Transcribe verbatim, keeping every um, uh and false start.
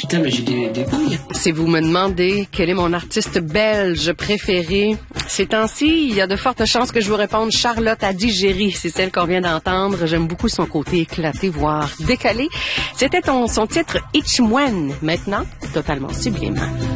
putain, mais j'ai des, des couilles. Si vous me demandez quel est mon artiste belge préféré, ces temps-ci, il y a de fortes chances que je vous réponde Charlotte Adigéry. C'est celle qu'on vient d'entendre. J'aime beaucoup son côté éclaté, voire décalé. C'était ton, son titre Itchmoine. Maintenant, totalement sublime.